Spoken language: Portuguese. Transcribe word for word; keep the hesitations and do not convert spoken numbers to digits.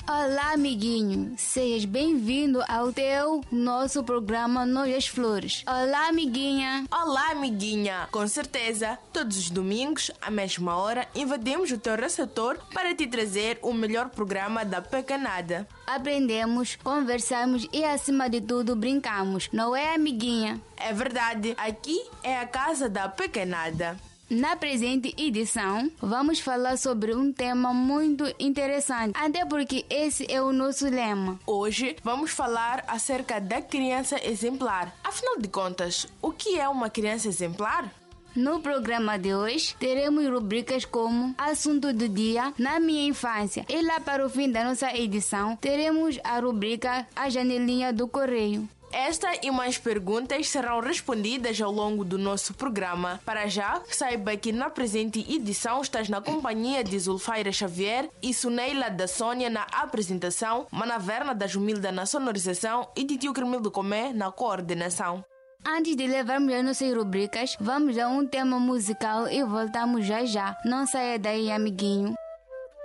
Olá, amiguinho. Sejas bem-vindo ao teu nosso programa Nós as Flores. Olá, amiguinha. Olá, amiguinha. Com certeza, todos os domingos, à mesma hora, invadimos o teu receptor para te trazer o melhor programa da Pecanada. Aprendemos, conversamos e, acima de tudo, brincamos. Não é, amiguinha? É verdade. Aqui é a casa da Pecanada. Na presente edição, vamos falar sobre um tema muito interessante, até porque esse é o nosso lema. Hoje vamos falar acerca da criança exemplar. Afinal de contas, o que é uma criança exemplar? No programa de hoje, teremos rubricas como Assunto do Dia, Na Minha Infância. E lá para o fim da nossa edição, teremos a rubrica A Janelinha do Correio. Esta e mais perguntas serão respondidas ao longo do nosso programa. Para já, saiba que na presente edição estás na companhia de Zulfaira Xavier e Suneila da Sônia na apresentação, Manaverna da Jumilda na sonorização e Titio Cremildo Comé na coordenação. Antes de levarmos as nossas rubricas, vamos a um tema musical e voltamos já já. Não saia daí, amiguinho.